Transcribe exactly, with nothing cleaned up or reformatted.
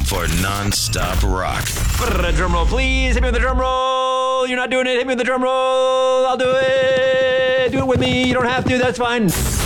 for non-stop rock. Drum roll, please. Hit me with the drum roll. You're not doing it. Hit me with the drum roll. I'll do it. Do it with me. You don't have to. That's fine.